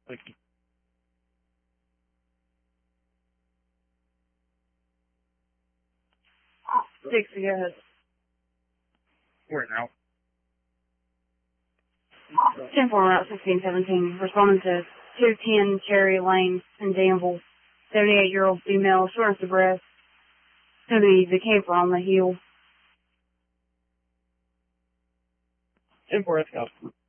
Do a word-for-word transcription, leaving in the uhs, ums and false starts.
Like, Dixie, go ahead. where now? ten four Route sixteen seventeen, responding to two ten Cherry Lane in Danville. seventy-eight-year-old female, shortness of breath. It's going to be the camper on the hill. ten four, let's go.